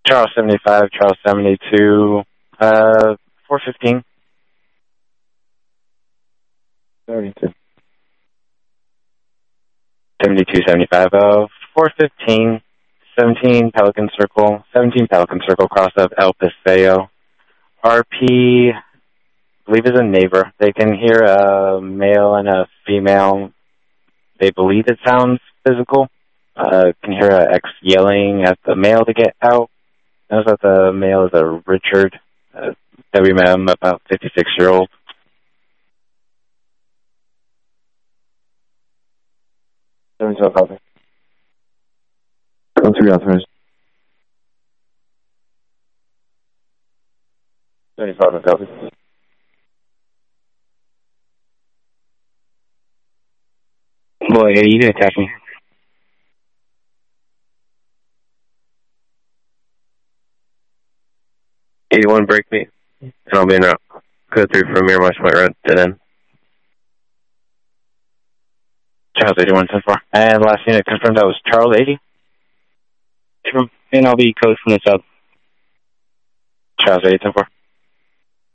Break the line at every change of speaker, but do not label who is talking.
Charles 75, Charles 72, 415.
72.
72, 75, 415, 17 Pelican Circle, 17 Pelican Circle, cross of El Paseo. RP, I believe is a neighbor. They can hear a male and a female. They believe it sounds physical. Can hear an ex yelling at the male to get out. Knows that the male is a Richard. That we met him, about 56-year-old.
Copy. 03 authorized. 75 copy.
Boy, yeah, you did attack me.
$81 break me, and I'll be in route. Code 3 from Miramar Point Road, dead end.
Charles 81, 10-4. And last unit confirmed that was Charles 80.
And I'll be code from the south.
Charles 80, 10-4.